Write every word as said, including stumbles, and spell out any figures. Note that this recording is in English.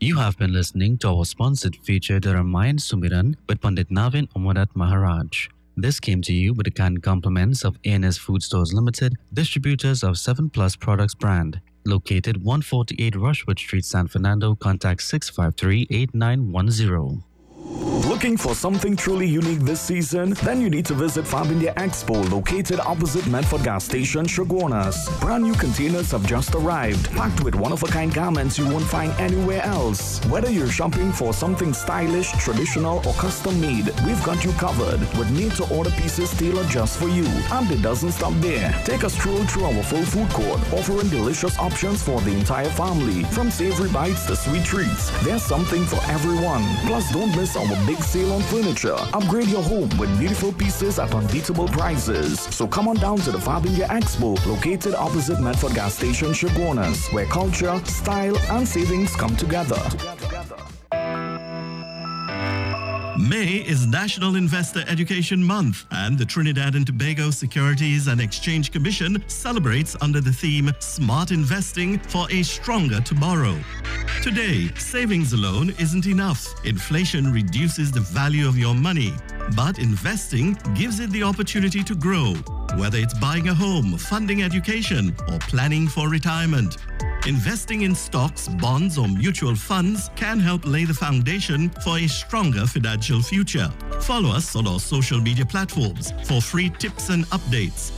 You have been listening to our sponsored feature, The Ramayan Sumiran with Pandit Navin Umarat Maharaj. This came to you with the kind compliments of A N S Food Stores Limited, distributors of seven Plus Products brand. Located one forty-eight Rushwood Street, San Fernando. Contact six five three, eight nine one zero. Looking for something truly unique this season? Then you need to visit Fab India Expo, located opposite Medford Gas Station, Chaguanas. Brand new containers have just arrived, packed with one-of-a-kind garments you won't find anywhere else. Whether you're shopping for something stylish, traditional, or custom-made, we've got you covered with made-to-order pieces tailored just for you. And it doesn't stop there. Take a stroll through our full food court, offering delicious options for the entire family. From savory bites to sweet treats, there's something for everyone. Plus, don't miss our big sale on furniture. Upgrade your home with beautiful pieces at unbeatable prices. So come on down to the Fab India Expo, located opposite Medford Gas Station, Chaguanas, where culture, style, and savings come together. May is National Investor Education Month, and the Trinidad and Tobago Securities and Exchange Commission celebrates under the theme Smart Investing for a Stronger Tomorrow. Today, savings alone isn't enough. Inflation reduces the value of your money, but investing gives it the opportunity to grow, whether it's buying a home, funding education, or planning for retirement. Investing in stocks, bonds, or mutual funds can help lay the foundation for a stronger financial future. Follow us on our social media platforms for free tips and updates.